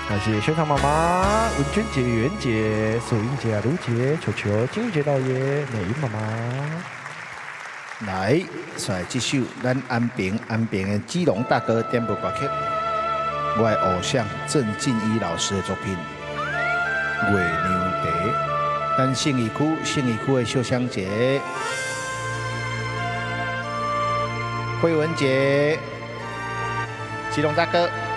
感谢秀堂妈妈、文娟姐、袁姐、素英姐、卢姐、球球、金玉姐老爷、美英妈妈。 来，再这首咱安平的基隆大哥点播歌曲，我的偶像郑敬一老师的作品《月娘茶》。咱信义区的秀香姐、慧文姐、基隆大哥。